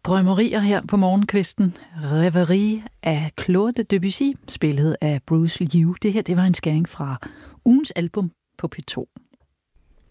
Drømmerier her på morgenkvisten. Reverie af Claude Debussy, spillet af Bruce Liu. Det her, det var en skæring fra ugens album på P2.